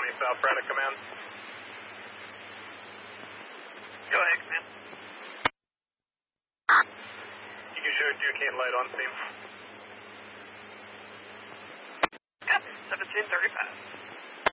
South, Braddock Command. Go ahead, Command. You can show Duquesne light on scene.